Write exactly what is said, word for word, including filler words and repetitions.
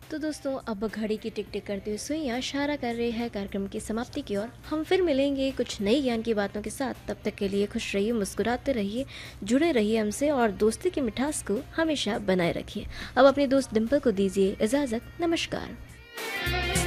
तो दोस्तों अब घड़ी की टिक टिक करती हुई सुइयां इशारा कर रही है कार्यक्रम की समाप्ति की ओर। हम फिर मिलेंगे कुछ नई ज्ञान की बातों के साथ। तब तक के लिए खुश रहिए, मुस्कुराते रहिए, जुड़े रहिए हमसे और दोस्ती की मिठास को हमेशा बनाए रखिए। अब अपनी दोस्त डिम्पल को दीजिए इजाज़त। नमस्कार।